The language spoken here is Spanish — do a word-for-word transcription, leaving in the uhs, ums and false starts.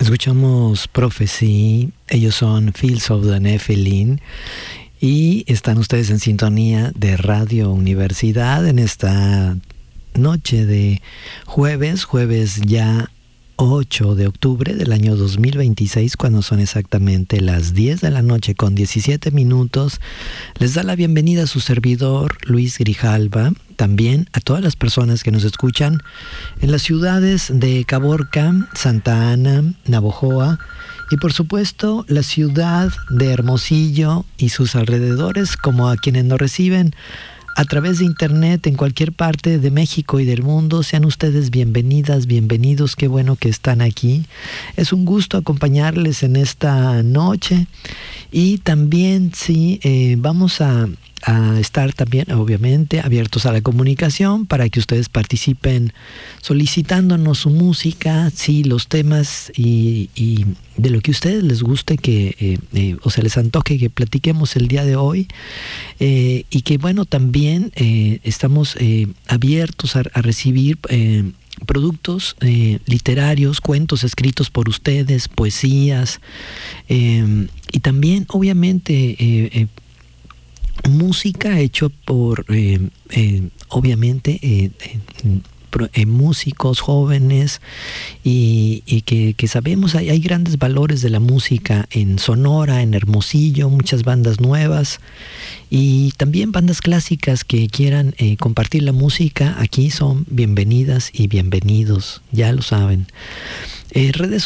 Escuchamos Prophecy, ellos son Fields of the Nephilim y están ustedes en sintonía de Radio Universidad en esta noche de jueves, jueves ya ocho de octubre del año dos mil veintiséis, cuando son exactamente las diez de la noche con diecisiete minutos. Les da la bienvenida a su servidor Luis Grijalva, también a todas las personas que nos escuchan en las ciudades de Caborca, Santa Ana, Navojoa y por supuesto la ciudad de Hermosillo y sus alrededores, como a quienes nos reciben a través de internet en cualquier parte de México y del mundo. Sean ustedes bienvenidas, bienvenidos, qué bueno que están aquí. Es un gusto acompañarles en esta noche y también sí, eh, vamos a, a estar también obviamente abiertos a la comunicación para que ustedes participen solicitándonos su música, sí, los temas y, y de lo que a ustedes les guste que eh, eh, o se les antoje que platiquemos el día de hoy. Eh, y que bueno, también eh, estamos eh, abiertos a, a recibir eh, productos eh, literarios, cuentos escritos por ustedes, poesías eh, y también obviamente eh, eh, música hecho por eh, eh, obviamente eh, eh, Eh, músicos jóvenes y, y que, que sabemos hay, hay grandes valores de la música en Sonora, en Hermosillo, muchas bandas nuevas y también bandas clásicas que quieran eh, compartir la música. Aquí son bienvenidas y bienvenidos, ya lo saben. Eh, redes